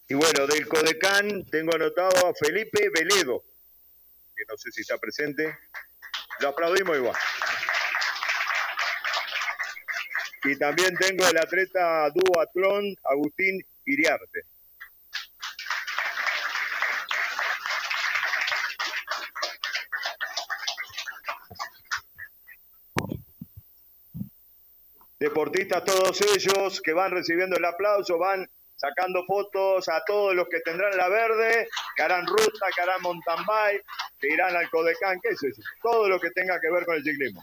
Y bueno, del Codecán tengo anotado a Felipe Veledo, que no sé si está presente. Lo aplaudimos igual. Y también tengo el atleta duatlón Agustín Iriarte. Deportistas todos ellos que van recibiendo el aplauso, van sacando fotos a todos los que tendrán la verde, que harán ruta, que harán mountain bike, que irán al Codecán, qué es eso, todo lo que tenga que ver con el ciclismo.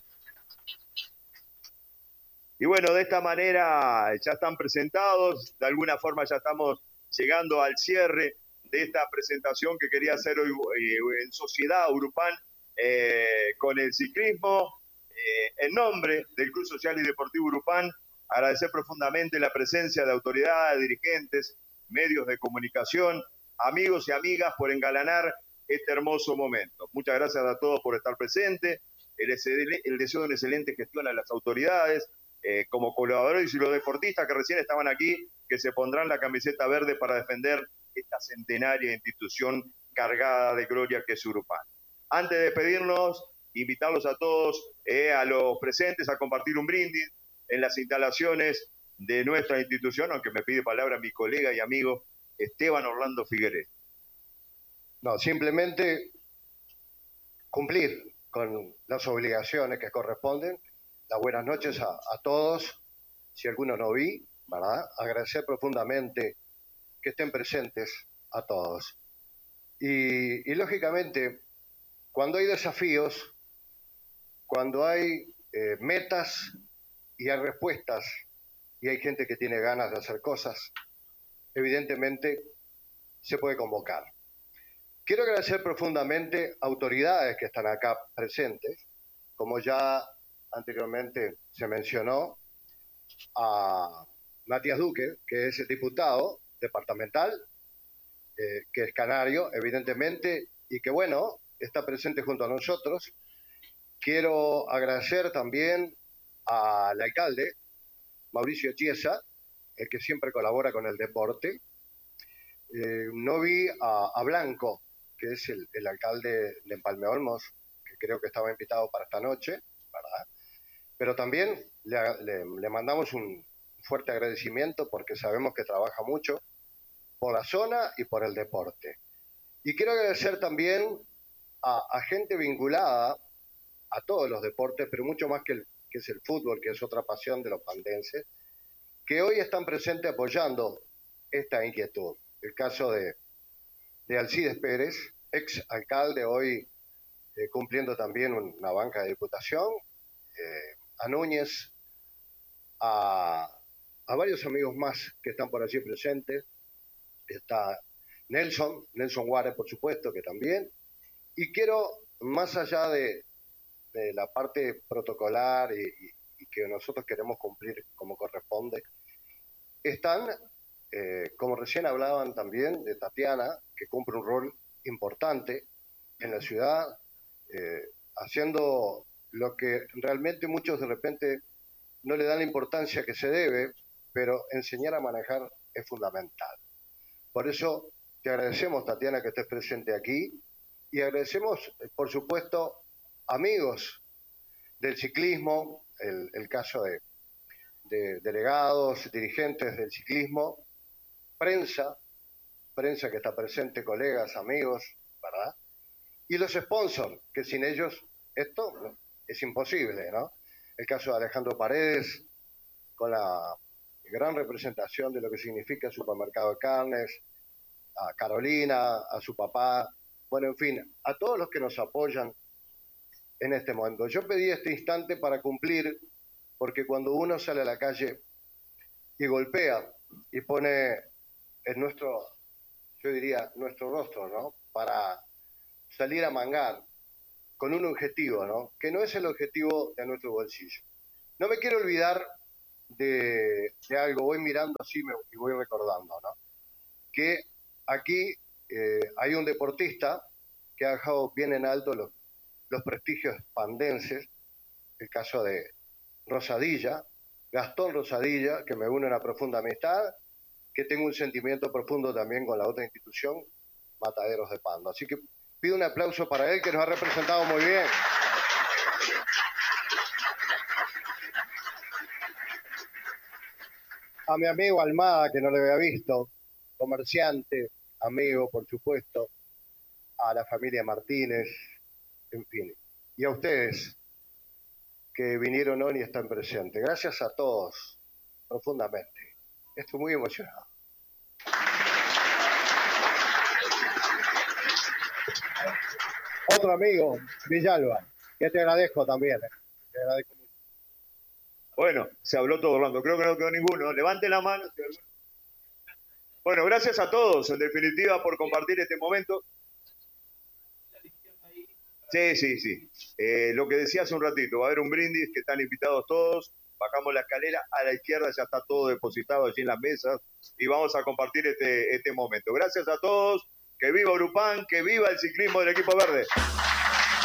Y bueno, de esta manera ya están presentados, de alguna forma ya estamos llegando al cierre de esta presentación que quería hacer hoy en Sociedad Urupán con el ciclismo. En nombre del Club Social y Deportivo Urupán, agradecer profundamente la presencia de autoridades, dirigentes, medios de comunicación, amigos y amigas por engalanar este hermoso momento. Muchas gracias a todos por estar presentes, el deseo de una excelente gestión a las autoridades, como colaboradores y los deportistas que recién estaban aquí, que se pondrán la camiseta verde para defender esta centenaria institución cargada de gloria que es Urupán. Antes de despedirnos, invitarlos a todos, a los presentes, a compartir un brindis en las instalaciones de nuestra institución, aunque me pide palabra mi colega y amigo Esteban Orlando Figueres. No, simplemente cumplir con las obligaciones que corresponden. Las buenas noches a todos. Si alguno no vi, ¿verdad? Agradecer profundamente que estén presentes a todos. Y lógicamente, cuando hay desafíos, cuando hay metas y hay respuestas y hay gente que tiene ganas de hacer cosas, evidentemente se puede convocar. Quiero agradecer profundamente a autoridades que están acá presentes, como ya anteriormente se mencionó, a Matías Duque, que es el diputado departamental, que es canario, evidentemente, y que, bueno, está presente junto a nosotros. Quiero agradecer también al alcalde, Mauricio Chiesa, el que siempre colabora con el deporte. No vi a Blanco, que es el alcalde de Empalme Olmos, que creo que estaba invitado para esta noche, ¿verdad? Pero también le mandamos un fuerte agradecimiento porque sabemos que trabaja mucho por la zona y por el deporte. Y quiero agradecer también a gente vinculada a todos los deportes, pero mucho más que es el fútbol, que es otra pasión de los pandenses, que hoy están presentes apoyando esta inquietud. El caso de Alcides Pérez, ex alcalde, hoy cumpliendo también una banca de diputación, a Núñez, a varios amigos más que están por allí presentes. Está Nelson Juárez, por supuesto, que también. Y quiero, más allá de la parte protocolar y que nosotros queremos cumplir como corresponde, están, como recién hablaban también de Tatiana, que cumple un rol importante en la ciudad, haciendo lo que realmente muchos de repente no le dan la importancia que se debe, pero enseñar a manejar es fundamental. Por eso te agradecemos, Tatiana, que estés presente aquí, y agradecemos, por supuesto, amigos del ciclismo, el caso de delegados, dirigentes del ciclismo, prensa que está presente, colegas, amigos, ¿verdad? Y los sponsors, que sin ellos esto es imposible, ¿no? El caso de Alejandro Paredes, con la gran representación de lo que significa el supermercado de carnes, a Carolina, a su papá, bueno, en fin, a todos los que nos apoyan en este momento. Yo pedí este instante para cumplir, porque cuando uno sale a la calle y golpea y pone en nuestro, yo diría, nuestro rostro, ¿no? Para salir a mangar con un objetivo, ¿no? Que no es el objetivo de nuestro bolsillo. No me quiero olvidar de algo, voy mirando así y voy recordando, ¿no? Que aquí hay un deportista que ha dejado bien en alto los prestigios pandenses, el caso de Rosadilla, Gastón Rosadilla, que me une una profunda amistad, que tengo un sentimiento profundo también con la otra institución, Mataderos de Pando. Así que pido un aplauso para él, que nos ha representado muy bien. A mi amigo Almada, que no le había visto, comerciante, amigo, por supuesto, a la familia Martínez, en fin. Y a ustedes, que vinieron hoy y están presentes. Gracias a todos, profundamente. Estoy muy emocionado. Otro amigo, Villalba, que te agradezco también. Te agradezco mucho. Bueno, se habló todo, Orlando. Creo que no quedó ninguno. Levante la mano. Bueno, gracias a todos, en definitiva, por compartir este momento. Sí. Lo que decía hace un ratito, va a haber un brindis, que están invitados todos. Bajamos la escalera, a la izquierda ya está todo depositado allí en las mesas y vamos a compartir este momento. Gracias a todos, que viva Urupán, que viva el ciclismo del equipo verde.